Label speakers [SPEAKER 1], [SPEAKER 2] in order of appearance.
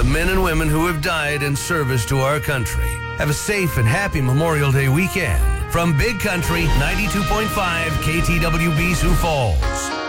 [SPEAKER 1] men and women who have died in service to our country. Have a safe and happy Memorial Day weekend. From Big Country 92.5 KTWB Sioux Falls.